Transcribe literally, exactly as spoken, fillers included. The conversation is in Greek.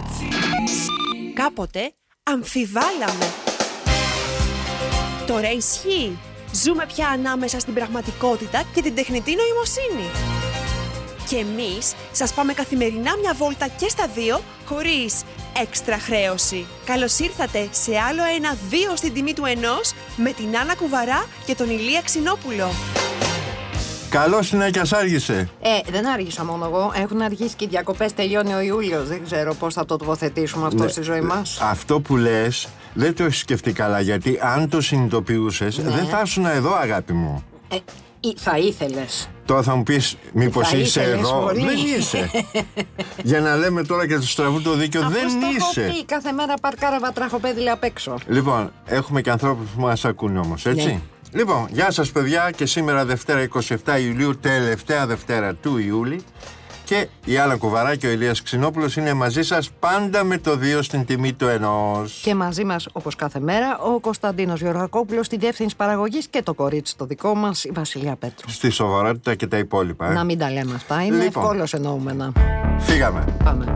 Κάποτε αμφιβάλαμε. Τώρα ισχύει. Ζούμε πια ανάμεσα στην πραγματικότητα και την τεχνητή νοημοσύνη. Και εμείς σας πάμε καθημερινά μια βόλτα και στα δύο, χωρίς έξτρα χρέωση. Καλώς ήρθατε σε άλλο ένα δύο στην τιμή του ενός, με την Άννα Κουβαρά και τον Ηλία Ξινόπουλο. Καλώς συνέχεια, άργησε. Ε, δεν άργησα μόνο εγώ. Έχουν αργήσει και οι διακοπές, τελειώνει ο Ιούλιος. Δεν ξέρω πώς θα το τοποθετήσουμε αυτό, ναι, στη ζωή μας. Αυτό που λες δεν το έχεις σκεφτεί καλά, γιατί αν το συνειδητοποιούσες, ναι, δεν θα ήσουν εδώ, αγάπη μου. Ε, θα ήθελες. Τώρα θα μου πεις, μήπως θα είσαι ήθελες, εδώ. πολύ. Δεν είσαι. Για να λέμε τώρα και του στραβού το δίκιο, αφού δεν στο είσαι. έχω πει, κάθε μέρα παρκάρα βατραχοπέδιλα απ' έξω. Λοιπόν, έχουμε και ανθρώπους που μας ακούνε όμως, έτσι. Ναι. Λοιπόν, γεια σας παιδιά, και σήμερα Δευτέρα είκοσι επτά Ιουλίου, τελευταία Δευτέρα του Ιούλη, και η Άννα Κουβαρά και ο Ηλίας Ξινόπουλος είναι μαζί σας πάντα με το δύο στην τιμή του ενός. Και μαζί μας, όπως κάθε μέρα, ο Κωνσταντίνος Γεωργακόπουλος στη διεύθυνση παραγωγής και το κορίτσι το δικό μας, η Βασιλεία Πέτρου. Στη σοβαρότητα και τα υπόλοιπα. Ε. Να μην τα λέμε αυτά, είναι λοιπόν, ευκόλως εννοούμενα. Φύγαμε. Πάμε.